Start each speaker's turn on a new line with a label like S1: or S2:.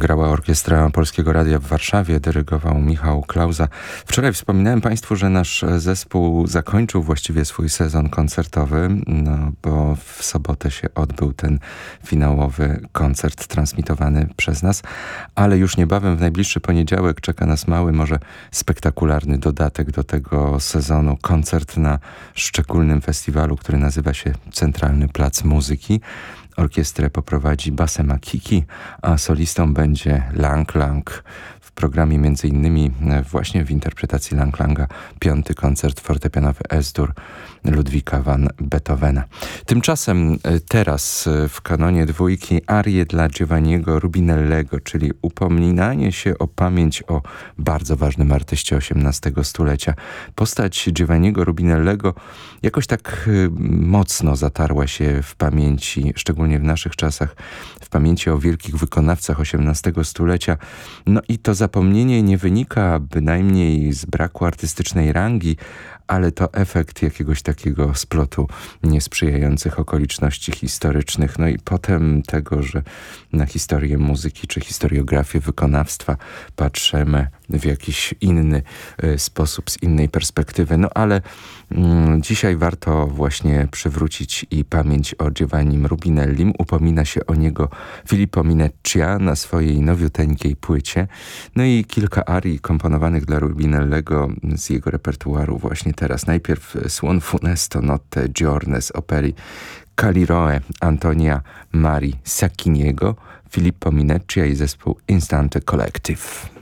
S1: Grała orkiestra Polskiego Radia w Warszawie, dyrygował Michał Klauza. Wczoraj wspominałem Państwu, że nasz zespół zakończył właściwie swój sezon koncertowy, bo w sobotę się odbył ten finałowy koncert transmitowany przez nas, ale już niebawem w najbliższy poniedziałek czeka nas mały, może spektakularny dodatek do tego sezonu. Koncert na szczególnym festiwalu, który nazywa się Centralny Plac Muzyki. Orkiestrę poprowadzi Basse Makiki, a solistą będzie Lang Lang. W programie m.in. właśnie w interpretacji Lang Langa 5. koncert fortepianowy S-dur Ludwika van Beethovena. Tymczasem teraz w kanonie dwójki arie dla Giovanniego Rubinellego, czyli upominanie się o pamięć o bardzo ważnym artyście XVIII stulecia. Postać Giovanniego Rubinellego jakoś tak mocno zatarła się w pamięci, szczególnie w naszych czasach, w pamięci o wielkich wykonawcach XVIII stulecia. No i to zapomnienie nie wynika bynajmniej z braku artystycznej rangi, ale to efekt jakiegoś takiego splotu niesprzyjających okoliczności historycznych. No i potem tego, że na historię muzyki czy historiografię wykonawstwa patrzymy w jakiś inny sposób, z innej perspektywy. No ale dzisiaj warto właśnie przywrócić i pamięć o Giovannim Rubinellim. Upomina się o niego Filippo Mineccia na swojej nowiuteńkiej płycie. No i kilka arii komponowanych dla Rubinellego z jego repertuaru właśnie teraz. Najpierw Suon funesto notte giorne z opery Caliroe Antonia Marii Sacchiniego, Filippo Mineccia i zespół Instante Collective.